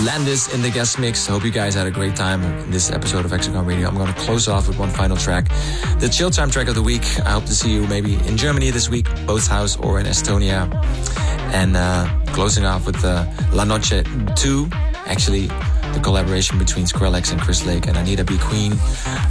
Landis in the guest mix. Hope you guys had a great time in this episode of Hexagon Radio. I'm going to close off with one final track, the Chill Time track of the week. I hope to see you maybe in Germany this week, Boathouse, or in Estonia. And closing off with La Noche 2, actually the collaboration between Skrillex and Chris Lake and Anita B. Queen.